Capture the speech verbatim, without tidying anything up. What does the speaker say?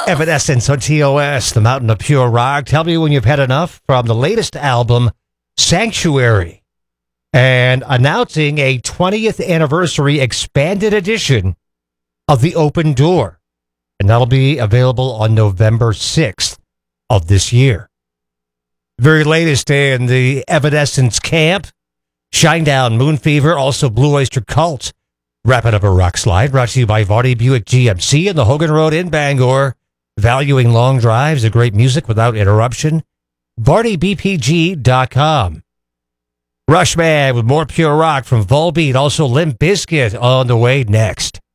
Evanescence on T O S, the Mountain of Pure Rock. Tell me when you've had enough from the latest album, Sanctuary. And announcing a twentieth anniversary expanded edition of The Open Door. And that'll be available on November sixth of this year. Very latest in the Evanescence camp, Shinedown, Moon Fever, also Blue Oyster Cult. Wrapping up a rock slide, brought to you by Vardy Buick G M C and the Hogan Road in Bangor. Valuing long drives and great music without interruption. Vardy B P G dot com. Rushman with more pure rock from Volbeat, also Limp Bizkit on the way next.